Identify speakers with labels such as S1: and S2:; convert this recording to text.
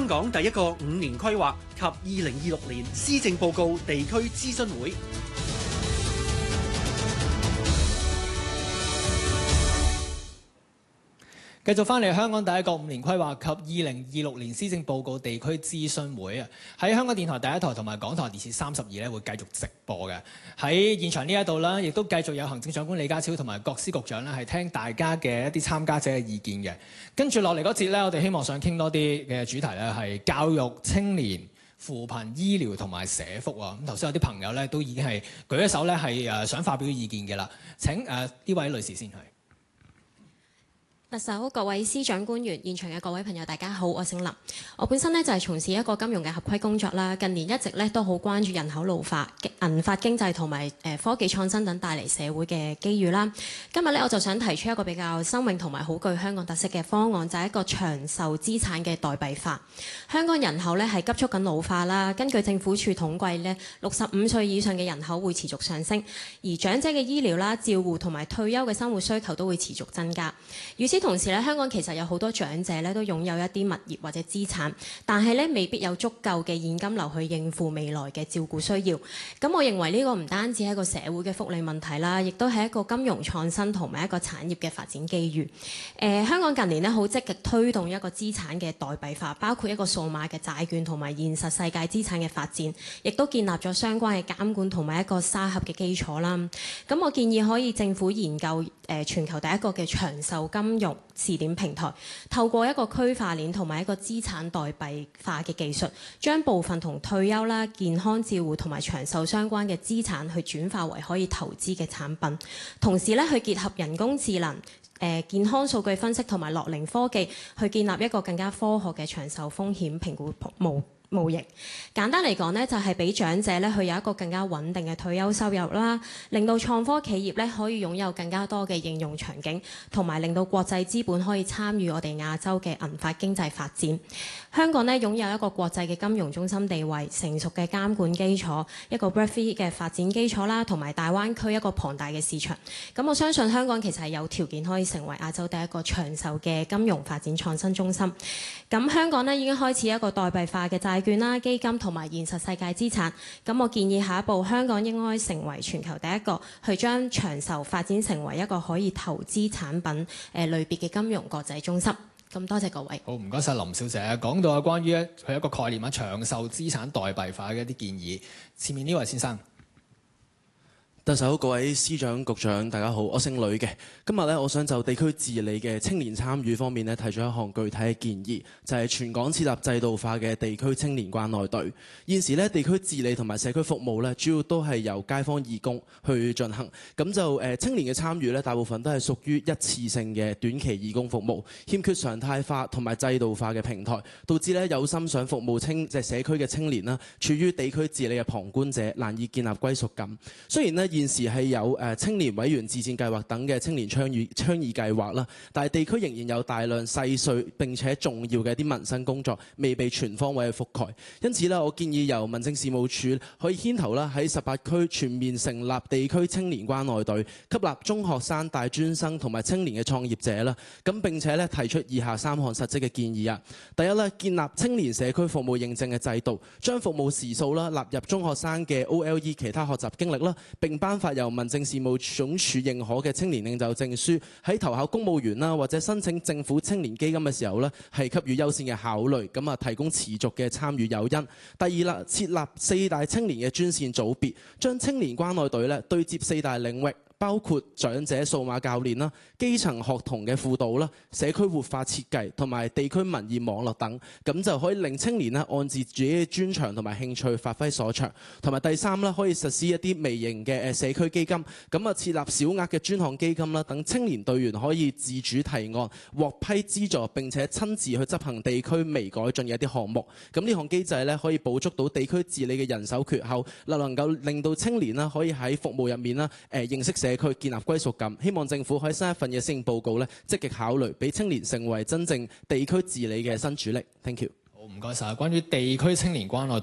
S1: 香港第一個5年規劃及2026年施政報告地區諮詢會。
S2: 繼續翻嚟香港第一個5年規劃及2026年施政報告地區諮詢會啊，喺香港電台第一台同埋港台電視32咧會繼續直播嘅。喺現場呢一度啦，亦都繼續有行政長官李家超同埋各司局長咧係聽大家嘅一啲參加者嘅意見嘅。跟住落嚟嗰節咧，我哋希望想傾多啲嘅主題咧係教育、青年、扶貧、醫療同埋社福啊。咁頭先有啲朋友咧都已經係舉一手咧係想發表意見嘅啦。請呢位女士先去。
S3: 特首、各位司長官員、現場嘅各位朋友，大家好，我姓林。我本身呢就係從事一個金融嘅合規工作啦。近年一直咧都好關注人口老化、銀髮經濟同埋科技創新等帶嚟社會嘅機遇啦。今日咧我就想提出一個比較新穎同埋好具香港特色嘅方案，就係一個長壽資產嘅代幣化。香港人口咧係急速緊老化啦。根據政府處統計咧，65歲以上嘅人口會持續上升，而長者嘅醫療啦、照護同埋退休嘅生活需求都會持續增加。與此同時咧，香港其實有好多長者咧都擁有一啲物業或者資產，但係咧未必有足夠嘅現金流去應付未來嘅照顧需要。咁我認為呢個唔單止係一個社會嘅福利問題啦，亦都係一個金融創新同埋一個產業嘅發展機遇。香港近年咧好積極推動一個資產嘅代幣化，包括一個數碼嘅債券同埋現實世界資產嘅發展，亦都建立咗相關嘅監管同埋一個沙盒嘅基礎啦。咁我建議可以政府研究全球第一個嘅長壽金融試點平台，透過一個區塊鏈同埋一個資產代幣化嘅技術，將部分同退休啦、健康照護同埋長壽相關嘅資產去轉化為可以投資嘅產品，同時咧去結合人工智能、健康數據分析同埋樂齡科技，去建立一個更加科學嘅長壽風險評估模型。簡單嚟講呢就係俾長者咧去有一個更加穩定嘅退休收入啦，令到創科企業咧可以擁有更加多嘅應用場景，同埋令到國際資本可以參與我哋亞洲嘅銀髮經濟發展。香港咧擁有一個國際嘅金融中心地位、成熟嘅監管基礎、一個 Web3 嘅發展基礎啦，同埋大灣區一個龐大嘅市場。咁我相信香港其實係有條件可以成為亞洲第一個長壽嘅金融發展創新中心。咁香港咧已經開始一個代幣化嘅債券啦、基金同埋現實世界資產。咁我建議下一步香港應該成為全球第一個去將長壽發展成為一個可以投資產品類別嘅金融國際中心。咁多謝各位。
S2: 好，唔該晒林小姐。講到關於佢一個概念啊，長壽資產代幣化嘅一啲建議。前面呢位先生。
S4: 特首、各位司長、局長，大家好，我姓呂嘅。今日咧，我想就地區治理嘅青年參與方面咧，提出一項具體嘅建議，就係全港設立制度化嘅地區青年關愛隊。現時咧，地區治理同埋社區服務咧，主要都係由街坊義工去進行。咁就青年嘅參與咧，大部分都係屬於一次性嘅短期義工服務，欠缺常態化同埋制度化嘅平台，導致咧有心想服務社區嘅青年啦，處於地區治理嘅旁觀者，難以建立歸屬感。雖然咧，現時係有青年委員自薦計劃等嘅青年倡議計劃啦，但係地區仍然有大量細碎並且重要嘅一啲民生工作未被全方位嘅覆蓋。因此咧，我建議由民政事務處可以牽頭啦，喺18區全面成立地區青年關愛隊，吸納中學生、大專生同埋青年嘅創業者啦。咁並且咧提出以下3項實質嘅建議啊。第一咧，建立青年社區服務認證嘅制度，將服務時數啦納入中學生嘅 OLE 其他學習經歷啦，並頒發由民政事務總署認可嘅青年領袖證書，喺投考公務員啦或者申請政府青年基金嘅時候咧，係給予優先嘅考慮，咁啊提供持續嘅參與誘因。第二啦，設立4大青年嘅專線組別，將青年關愛隊咧對接4大領域。包括長者數碼教練啦、基層學童嘅輔導啦、社區活化設計同埋地區民意網絡等，咁就可以令青年咧按自己嘅專長同埋興趣發揮所長。同埋第3啦，可以實施一啲微型嘅社區基金，咁啊設立小額嘅專項基金啦，等青年隊員可以自主提案、獲批資助並且親自去執行地區微改進嘅一啲項目。咁呢項機制咧可以補足到地區治理嘅人手缺口，能夠令到青年啦可以喺服務入面啦認識社區建立歸屬感。希望政府喺新一份嘅施政報告咧，積極考慮俾青年成為真正地區治理嘅新主力。Thank you。
S2: 好，唔該晒。關於地區青年關愛隊。